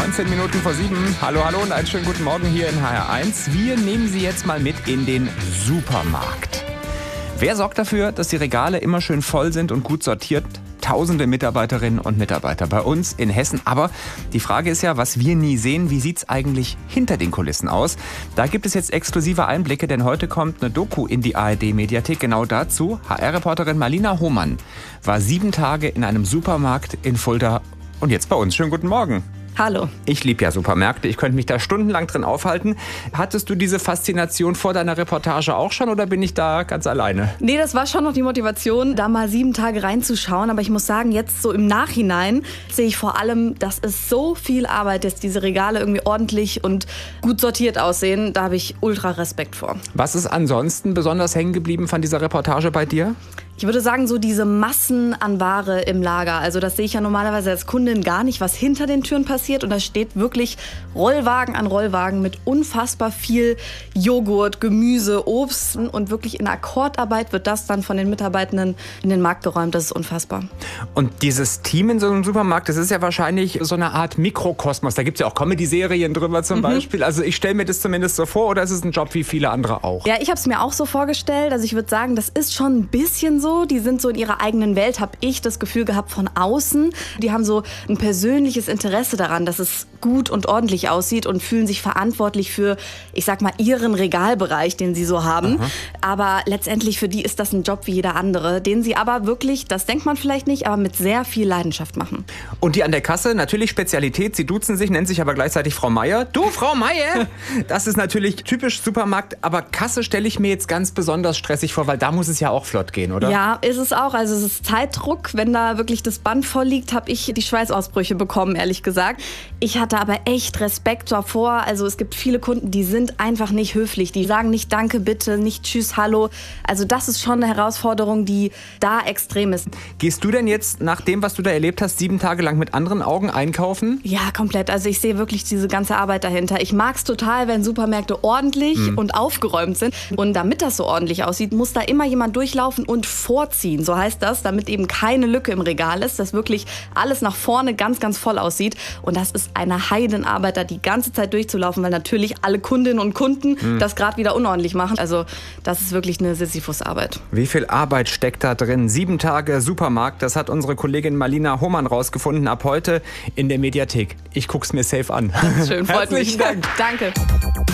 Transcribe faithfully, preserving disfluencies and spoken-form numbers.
neunzehn Minuten vor sieben. Hallo, hallo und einen schönen guten Morgen hier in H R eins. Wir nehmen Sie jetzt mal mit in den Supermarkt. Wer sorgt dafür, dass die Regale immer schön voll sind und gut sortiert? Tausende Mitarbeiterinnen und Mitarbeiter bei uns in Hessen. Aber die Frage ist ja, was wir nie sehen, wie sieht's eigentlich hinter den Kulissen aus? Da gibt es jetzt exklusive Einblicke, denn heute kommt eine Doku in die A R D-Mediathek. Genau dazu, H R-Reporterin Marlina Hohmann war sieben Tage in einem Supermarkt in Fulda und jetzt bei uns. Schönen guten Morgen. Hallo. Ich liebe ja Supermärkte, ich könnte mich da stundenlang drin aufhalten. Hattest du diese Faszination vor deiner Reportage auch schon oder bin ich da ganz alleine? Nee, das war schon noch die Motivation, da mal sieben Tage reinzuschauen. Aber ich muss sagen, jetzt so im Nachhinein sehe ich vor allem, dass es so viel Arbeit ist, diese Regale irgendwie ordentlich und gut sortiert aussehen. Da habe ich ultra Respekt vor. Was ist ansonsten besonders hängen geblieben von dieser Reportage bei dir? Ich würde sagen, so diese Massen an Ware im Lager. Also das sehe ich ja normalerweise als Kundin gar nicht, was hinter den Türen passiert. Und da steht wirklich Rollwagen an Rollwagen mit unfassbar viel Joghurt, Gemüse, Obst. Und wirklich in Akkordarbeit wird das dann von den Mitarbeitenden in den Markt geräumt. Das ist unfassbar. Und dieses Team in so einem Supermarkt, das ist ja wahrscheinlich so eine Art Mikrokosmos. Da gibt es ja auch Comedy-Serien drüber zum mhm. Beispiel. Also ich stelle mir das zumindest so vor. Oder ist es ein Job wie viele andere auch? Ja, ich habe es mir auch so vorgestellt. Also ich würde sagen, das ist schon ein bisschen so. Die sind so in ihrer eigenen Welt, habe ich das Gefühl gehabt, von außen. Die haben so ein persönliches Interesse daran, dass es gut und ordentlich aussieht und fühlen sich verantwortlich für, ich sag mal, ihren Regalbereich, den sie so haben. Aha. Aber letztendlich für die ist das ein Job wie jeder andere, den sie aber wirklich, das denkt man vielleicht nicht, aber mit sehr viel Leidenschaft machen. Und die an der Kasse, natürlich Spezialität, sie duzen sich, nennen sich aber gleichzeitig Frau Meier. Du, Frau Meier! Das ist natürlich typisch Supermarkt, aber Kasse stelle ich mir jetzt ganz besonders stressig vor, weil da muss es ja auch flott gehen, oder? Ja, ist es auch. Also es ist Zeitdruck. Wenn da wirklich das Band voll liegt, habe ich die Schweißausbrüche bekommen, ehrlich gesagt. Ich hatte aber echt Respekt davor. Also es gibt viele Kunden, die sind einfach nicht höflich. Die sagen nicht Danke, bitte, nicht Tschüss, Hallo. Also das ist schon eine Herausforderung, die da extrem ist. Gehst du denn jetzt, nach dem, was du da erlebt hast, sieben Tage lang mit anderen Augen einkaufen? Ja, komplett. Also ich sehe wirklich diese ganze Arbeit dahinter. Ich mag es total, wenn Supermärkte ordentlich mhm. und aufgeräumt sind. Und damit das so ordentlich aussieht, muss da immer jemand durchlaufen und vorziehen. So heißt das, damit eben keine Lücke im Regal ist, dass wirklich alles nach vorne ganz, ganz voll aussieht. Und das ist eine Heidenarbeit, da die ganze Zeit durchzulaufen, weil natürlich alle Kundinnen und Kunden mhm. das gerade wieder unordentlich machen. Also das ist wirklich eine Sisyphus-Arbeit. Wie viel Arbeit steckt da drin? Sieben Tage Supermarkt, das hat unsere Kollegin Marlina Hohmann rausgefunden, ab heute in der Mediathek. Ich guck's mir safe an. Schön, freut mich. Dank. Danke.